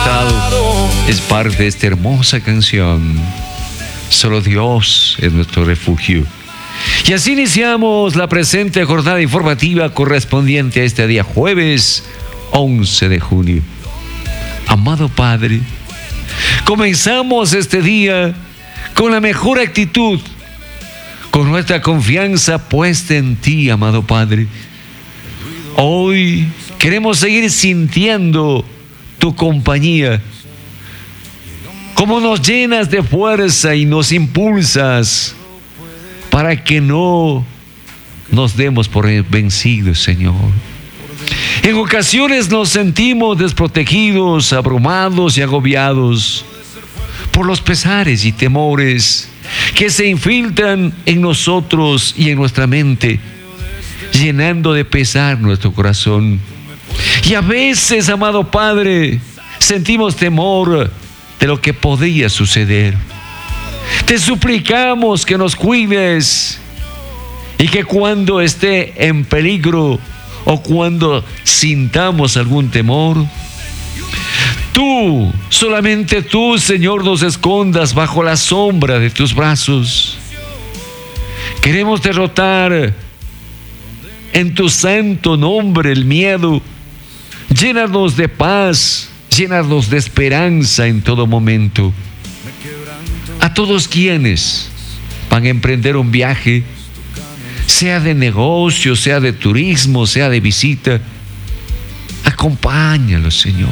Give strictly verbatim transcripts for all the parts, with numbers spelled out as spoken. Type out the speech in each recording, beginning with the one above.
cantado es parte de esta hermosa canción. Solo Dios es nuestro refugio. Y así iniciamos la presente jornada informativa correspondiente a este día jueves once de junio. Amado Padre, comenzamos este día con la mejor actitud, con nuestra confianza puesta en ti, amado Padre. Hoy queremos seguir sintiendo tu compañía, cómo nos llenas de fuerza y nos impulsas para que no nos demos por vencidos, Señor. En ocasiones nos sentimos desprotegidos, abrumados y agobiados por los pesares y temores que se infiltran en nosotros y en nuestra mente, llenando de pesar nuestro corazón. Y a veces, amado Padre, sentimos temor de lo que podría suceder. Te suplicamos que nos cuides y que cuando esté en peligro o cuando sintamos algún temor, tú, solamente tú, Señor, nos escondas bajo la sombra de tus brazos. Queremos derrotar en tu santo nombre el miedo. Llénanos de paz, llénanos de esperanza en todo momento. A todos quienes van a emprender un viaje, sea de negocio, sea de turismo, sea de visita, acompáñalos, Señor.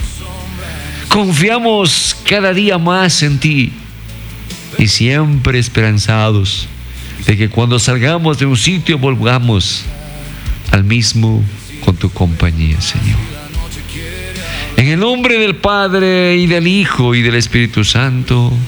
Confiamos cada día más en ti y siempre esperanzados de que cuando salgamos de un sitio volvamos al mismo con tu compañía, Señor. En el nombre del Padre y del Hijo y del Espíritu Santo.